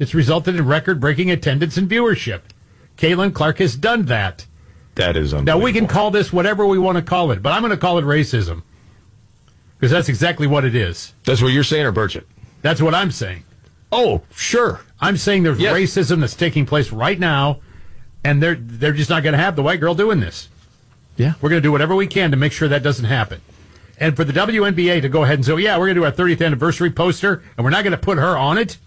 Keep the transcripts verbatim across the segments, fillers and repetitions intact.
It's resulted in record-breaking attendance and viewership. Caitlin Clark has done that. That is unbelievable. Now, we can call this whatever we want to call it, but I'm going to call it racism. Because that's exactly what it is. That's what you're saying, or Burchett? That's what I'm saying. Oh, sure. I'm saying there's yes. racism that's taking place right now, and they're they're just not going to have the white girl doing this. Yeah. We're going to do whatever we can to make sure that doesn't happen. And for the W N B A to go ahead and say, yeah, we're going to do our thirtieth anniversary poster, and we're not going to put her on it.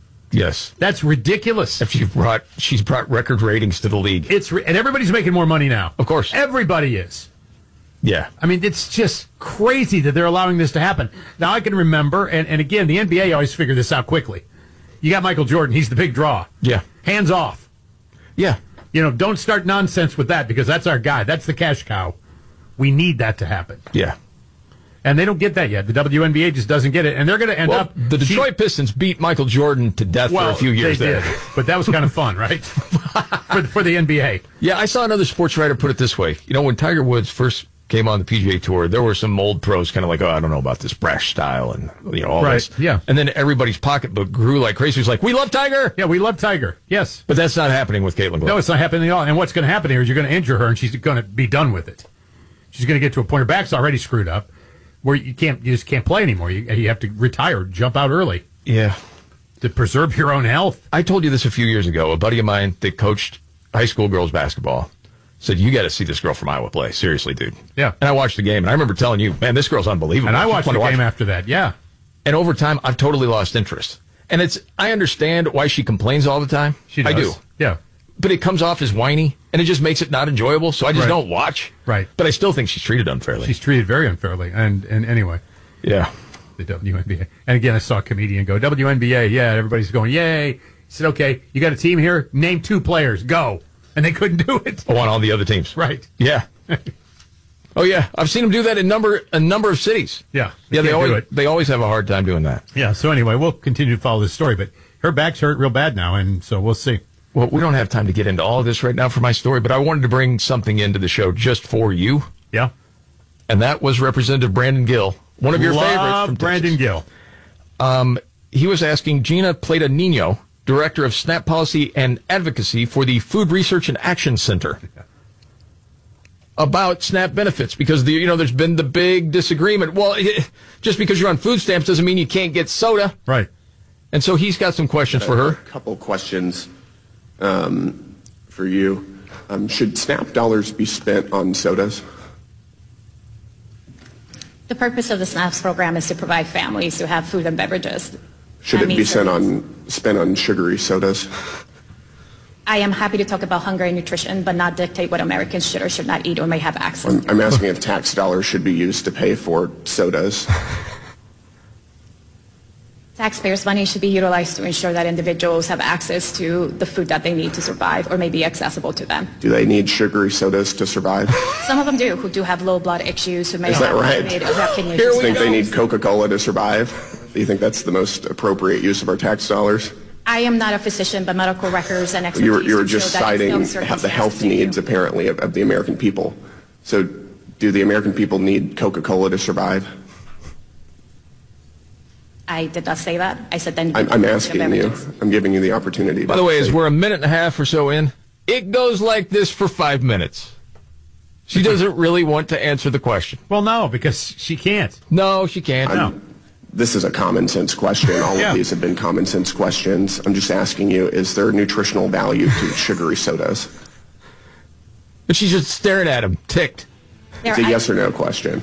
Yes. That's ridiculous. If she brought, she's brought record ratings to the league. It's And everybody's making more money now. Of course. Everybody is. Yeah. I mean, it's just crazy that they're allowing this to happen. Now, I can remember, and, and again, the N B A always figured this out quickly. You got Michael Jordan. He's the big draw. Yeah. Hands off. Yeah. You know, don't start nonsense with that because that's our guy. That's the cash cow. We need that to happen. Yeah. And they don't get that yet. The W N B A just doesn't get it. And they're going to end well, up... The Detroit she, Pistons beat Michael Jordan to death well, for a few years they there. Did, but that was kind of fun, right? for, for the N B A. Yeah, I saw another sports writer put it this way. You know, when Tiger Woods first came on the P G A Tour, there were some old pros kind of like, oh, I don't know about this brash style and, you know, all right, this. Yeah. And then everybody's pocketbook grew like crazy. It was like, we love Tiger. Yeah, we love Tiger. Yes. But that's not happening with Caitlin Clark. No, it's not happening at all. And what's going to happen here is you're going to injure her and she's going to be done with it. She's going to get to a point, her back's already screwed up, where you can't, you just can't play anymore. You, you have to retire, jump out early. Yeah. To preserve your own health. I told you this a few years ago. A buddy of mine that coached high school girls basketball said, you got to see this girl from Iowa play. Seriously, dude. Yeah. And I watched the game, and I remember telling you, man, this girl's unbelievable. And I watched the watch game her. after that, yeah. And over time, I've totally lost interest. And it's, I understand why she complains all the time. She does. I do. Yeah. But it comes off as whiny, and it just makes it not enjoyable, so I just right. don't watch. Right. But I still think she's treated unfairly. She's treated very unfairly. And, and anyway. Yeah. The W N B A. And again, I saw a comedian go, W N B A, yeah, everybody's going, yay. He said, okay, you got a team here? Name two players. Go. And they couldn't do it. Oh, on all the other teams. Right. Yeah. Oh, yeah. I've seen them do that in number a number of cities. Yeah. They yeah, they always, do it. they always have a hard time doing that. Yeah, so anyway, we'll continue to follow this story. But her back's hurt real bad now, and so we'll see. Well, we don't have time to get into all of this right now for my story, but I wanted to bring something into the show just for you. Yeah. And that was Representative Brandon Gill, one of your Love favorites from Brandon Texas. Gill. Um, he was asking Gina Plata-Nino, Director of SNAP Policy and Advocacy for the Food Research and Action Center, about SNAP benefits, because the, you know there's been the big disagreement. Well, it, just because you're on food stamps doesn't mean you can't get soda. Right. And so he's got some questions for her. A couple questions um, for you. Um, should SNAP dollars be spent on sodas? The purpose of the SNAPS program is to provide families who have food and beverages. Should it be spent on, spent on sugary sodas? I am happy to talk about hunger and nutrition, but not dictate what Americans should or should not eat or may have access I'm, to. I'm asking if tax dollars should be used to pay for sodas. Taxpayers' money should be utilized to ensure that individuals have access to the food that they need to survive or may be accessible to them. Do they need sugary sodas to survive? Some of them do, who do have low blood issues, who may Is that have right? made or have kidney Do issues. you think they need Coca-Cola to survive? Do you think that's the most appropriate use of our tax dollars? I am not a physician, but medical records and expertise You were, you were show just that in citing some the health circumstances you needs, do. apparently, of, of the American people. So do the American people need Coca-Cola to survive? I did not say that. I said then. I'm, I'm asking you. I'm giving you the opportunity. By the way, as we're a minute and a half or so in, it goes like this for five minutes. She doesn't really want to answer the question. Well, no, because she can't. No, she can't. No. I'm, this is a common sense question. All Yeah. of these have been common sense questions. I'm just asking you, is there nutritional value to sugary sodas? But she's just staring at him, ticked. There It's a I- yes or no question.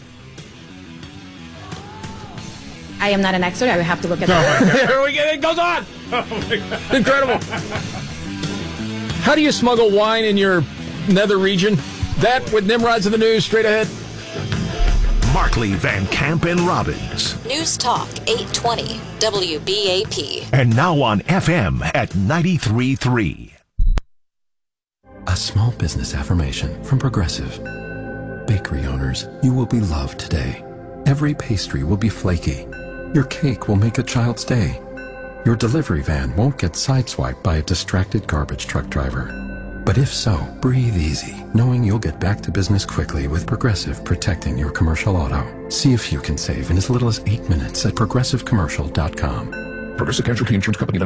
I am not an expert. I would have to look at that. Here we go. It goes on. Incredible. How do you smuggle wine in your nether region? That with Nimrods in the news straight ahead. Markley, Van Camp, and Robbins. News Talk eight twenty W B A P. And now on F M at ninety-three point three. A small business affirmation from Progressive. Bakery owners, you will be loved today. Every pastry will be flaky. Your cake will make a child's day. Your delivery van won't get sideswiped by a distracted garbage truck driver. But if so, breathe easy, knowing you'll get back to business quickly with Progressive protecting your commercial auto. See if you can save in as little as eight minutes at progressive commercial dot com. Progressive Casualty Insurance Company.